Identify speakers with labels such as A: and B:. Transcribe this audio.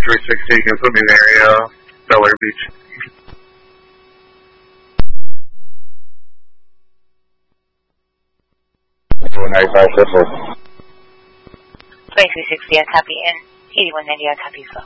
A: 360, you can put me in the area, Bel Air Beach.
B: Nice, nice,
C: 2360, I copy in. 8190, I copy as well.